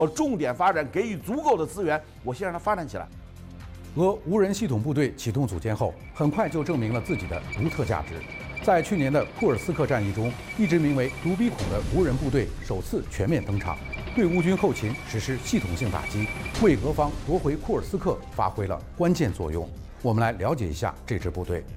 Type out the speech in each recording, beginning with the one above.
我重点发展，给予足够的资源，我先让它发展起来。 俄无人系统部队启动组建后，很快就证明了自己的独特价值。在去年的库尔斯克战役中，一支名为卢比孔的无人部队首次全面登场，对乌军后勤实施系统性打击，为俄方夺回库尔斯克发挥了关键作用。我们来了解一下这支部队。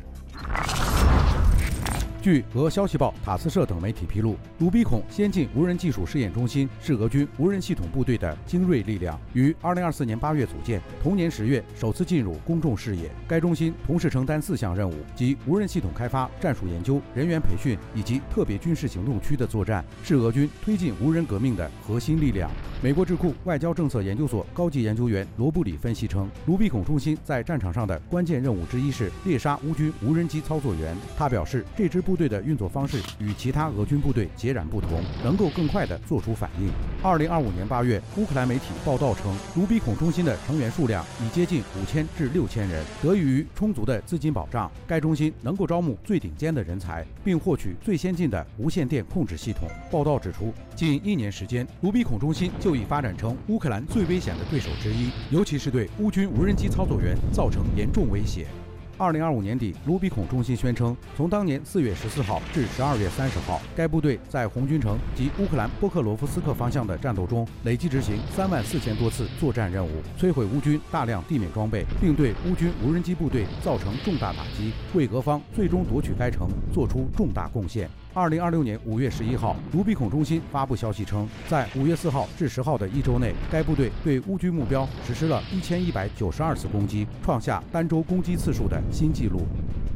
据俄消息报、塔斯社等媒体披露，卢比孔先进无人技术试验中心是俄军无人系统部队的精锐力量，于2024年8月组建，同年10月首次进入公众视野。该中心同时承担4项任务，即无人系统开发、战术研究、人员培训以及特别军事行动区的作战，是俄军推进无人革命的核心力量。美国智库外交政策研究所高级研究员罗布里分析称，卢比孔中心在战场上的关键任务之一是猎杀乌军无人机操作员。他表示，这支部队的运作方式与其他俄军部队截然不同，能够更快地做出反应。2025年8月，乌克兰媒体报道称，卢比孔中心的成员数量已接近5000至6000人。得益于充足的资金保障，该中心能够招募最顶尖的人才，并获取最先进的无线电控制系统。报道指出，近1年时间，卢比孔中心就已发展成乌克兰最危险的对手之一，尤其是对乌军无人机操作员造成严重威胁。2025年底，卢比孔中心宣称，从当年4月14号至12月30号，该部队在红军城及乌克兰波克罗夫斯克方向的战斗中，累计执行34000多次作战任务，摧毁乌军大量地面装备，并对乌军无人机部队造成重大打击，为俄方最终夺取该城做出重大贡献。2026年5月11号，卢比孔中心发布消息称，在5月4号至10号的1周内，该部队对乌军目标实施了1192次攻击，创下单周攻击次数的新纪录。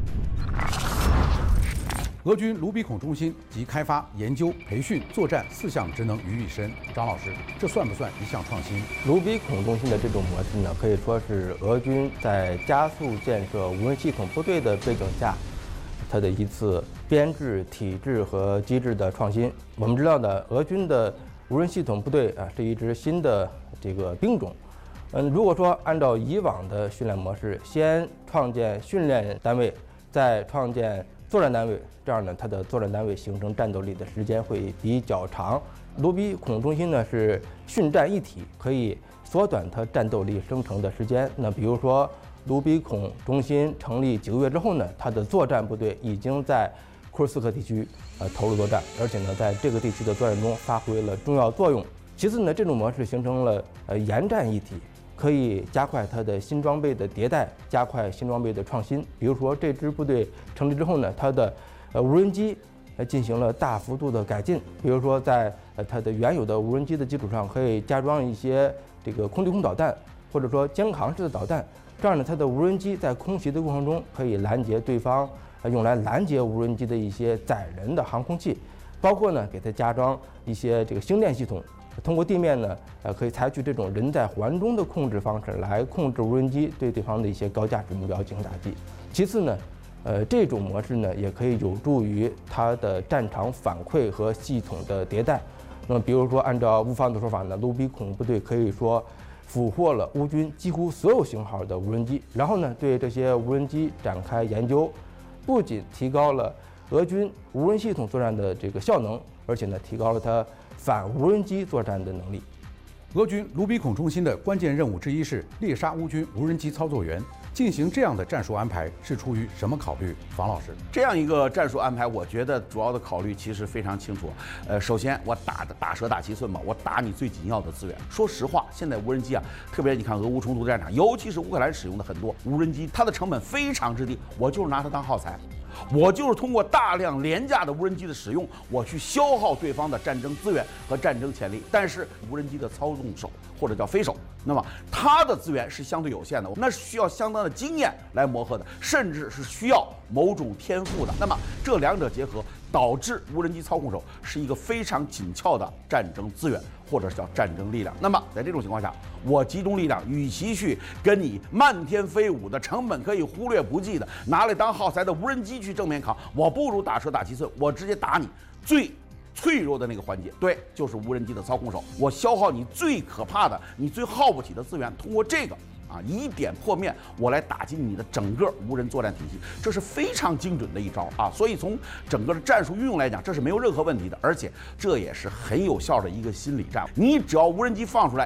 俄军卢比孔中心集开发、研究、培训、作战4项职能于一身。张老师，这算不算一项创新？ 卢比孔中心的这种模式呢，可以说是俄军在加速建设无人系统部队的背景下，它的一次编制、体制和机制的创新。我们知道的，俄军的无人系统部队是一支新的这个兵种。如果说按照以往的训练模式，先创建训练单位，再创建作战单位，这样呢，它的作战单位形成战斗力的时间会比较长。卢比孔中心呢是训战一体，可以缩短它战斗力生成的时间。那比如说，卢比孔中心成立几个月之后呢，它的作战部队已经在库尔斯克地区投入作战，而且呢，在这个地区的作战中发挥了重要作用。其次呢，这种模式形成了研战一体，可以加快它的新装备的迭代，加快新装备的创新。比如说，这支部队成立之后呢，它的无人机进行了大幅度的改进。比如说，在它的原有的无人机的基础上，可以加装一些这个空对空导弹，或者说肩扛式的导弹。这样呢，它的无人机在空袭的过程中可以拦截对方用来拦截无人机的一些载人的航空器，包括呢给它加装一些这个星链系统。通过地面呢，可以采取这种人在环中的控制方式来控制无人机对对方的一些高价值目标进行打击。其次呢，这种模式呢也可以有助于它的战场反馈和系统的迭代。那么，比如说按照乌方的说法呢，卢比孔部队可以说俘获了乌军几乎所有型号的无人机，然后呢对这些无人机展开研究，不仅提高了俄军无人系统作战的这个效能，而且呢提高了它反无人机作战的能力。 俄军卢比孔中心的关键任务之一是猎杀乌军无人机操作员。进行这样的战术安排是出于什么考虑？房老师， 这样一个战术安排，我觉得主要的考虑其实非常清楚。首先我打蛇打七寸嘛，我打你最紧要的资源。说实话，现在无人机啊，特别你看俄乌冲突战场，尤其是乌克兰使用的很多无人机，它的成本非常之低，我就是拿它当耗材。我就是通过大量廉价的无人机的使用，我去消耗对方的战争资源和战争潜力。但是无人机的操纵手或者叫飞手，那么它的资源是相对有限的，那是需要相当的经验来磨合的，甚至是需要某种天赋的。那么这两者结合，导致无人机操控手是一个非常紧俏的战争资源，或者是叫战争力量。那么在这种情况下，我集中力量，与其去跟你漫天飞舞的成本可以忽略不计的拿来当耗材的无人机去正面扛，我不如打蛇打七寸，我直接打你最脆弱的那个环节，对，就是无人机的操控手，我消耗你最可怕的、你最耗不起的资源，通过这个以点破面，我来打击你的整个无人作战体系，这是非常精准的一招啊！所以从整个的战术运用来讲，这是没有任何问题的，而且这也是很有效的一个心理战。你只要无人机放出来，